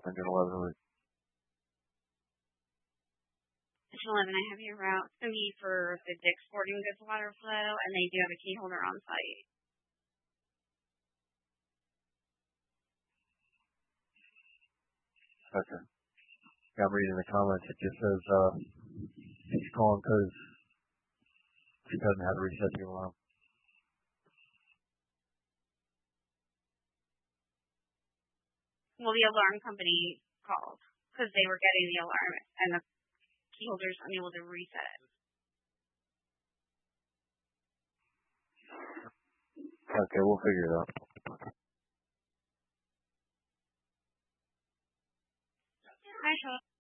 Engine 11 route. Engine 11, I have your route. It's going to be for the Dick's Sporting Goods water flow, and they do have a key holder on site. Okay. Yeah, I'm reading the comments. It just says she's calling because she doesn't have to reset the alarm. Well, the alarm company called because they were getting the alarm, and the key holder's unable to reset it. Okay, we'll figure it out. Hi, Sean.